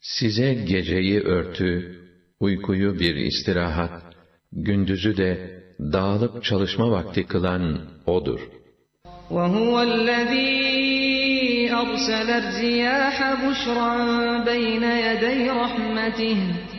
Size geceyi örtü, uykuyu bir istirahat, gündüzü de dağılıp çalışma vakti kılan O'dur. وَهُوَ الَّذ۪ي أَرْسَلَ الرِّيَاحَ بُشْرًا بَيْنَ يَدَيْ رَحْمَتِهِ